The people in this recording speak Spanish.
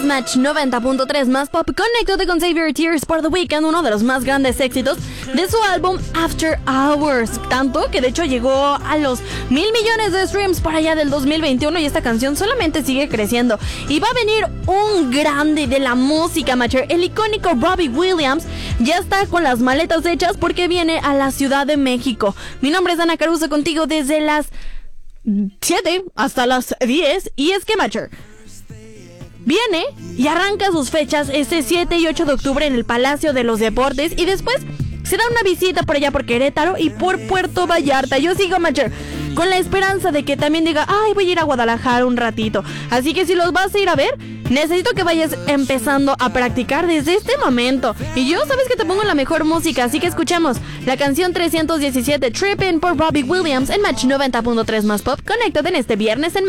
Match 90.3 más pop. Conéctate con Save Your Tears por The Weeknd, uno de los más grandes éxitos de su álbum After Hours. Tanto que de hecho llegó a los 1,000 millones de streams para allá del 2021 y esta canción solamente sigue creciendo. Y va a venir un grande de la música, Matcher. El icónico Robbie Williams ya está con las maletas hechas porque viene a la Ciudad de México. Mi nombre es Ana Caruso, contigo desde las 7 hasta las 10. Y es que, Matcher, viene y arranca sus fechas este 7 y 8 de octubre en el Palacio de los Deportes y después se da una visita por allá por Querétaro y por Puerto Vallarta. Yo sigo, Matcher, con la esperanza de que también diga, ay, voy a ir a Guadalajara un ratito. Así que si los vas a ir a ver, necesito que vayas empezando a practicar desde este momento. Y yo, sabes que te pongo la mejor música, así que escuchemos la canción 317 Trippin' por Robbie Williams en Match 90.3 más pop. Conéctate en este viernes en